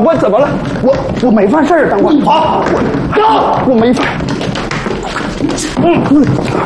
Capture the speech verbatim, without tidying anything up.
官怎么了？ 我我没犯事儿，长官。 好， 我我没犯。嗯嗯。